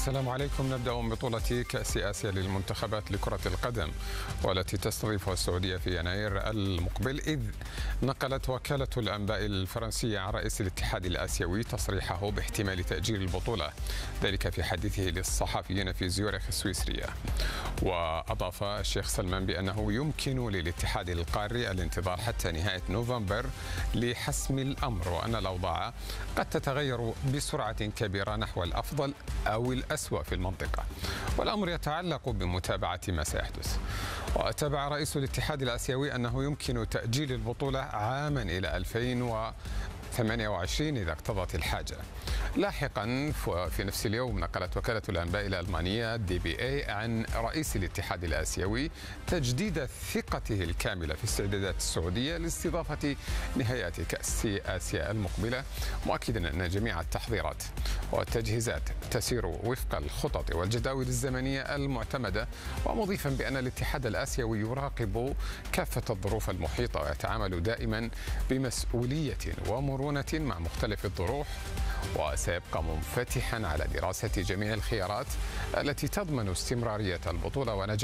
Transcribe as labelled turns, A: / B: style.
A: السلام عليكم. نبدأ من بطولة كأس آسيا للمنتخبات لكرة القدم والتي تستضيفها السعودية في يناير المقبل، إذ نقلت وكالة الأنباء الفرنسية عن رئيس الاتحاد الآسيوي تصريحه باحتمال تأجيل البطولة، ذلك في حديثه للصحفيين في زيورخ السويسرية. وأضاف الشيخ سلمان بأنه يمكن للاتحاد القاري الانتظار حتى نهاية نوفمبر لحسم الأمر، وأن الأوضاع قد تتغير بسرعة كبيرة نحو الأفضل أو الأسوأ في المنطقة، والأمر يتعلق بمتابعة ما سيحدث. وتابع رئيس الاتحاد الآسيوي أنه يمكن تأجيل البطولة عاما إلى 2028 إذا اقتضت الحاجة. لاحقا في نفس اليوم نقلت وكالة الأنباء الألمانية DPA عن رئيس الاتحاد الآسيوي تجديد ثقته الكاملة في استعدادات السعودية لاستضافة نهائيات كأس آسيا المقبلة، مؤكدا أن جميع التحضيرات والتجهيزات تسير وفق الخطط والجداول الزمنية المعتمدة، ومضيفا بأن الاتحاد الآسيوي يراقب كافة الظروف المحيطة ويتعامل دائما بمسؤولية ومرونة مع مختلف الظروف، وسيبقى منفتحا على دراسة جميع الخيارات التي تضمن استمرارية البطولة ونجاح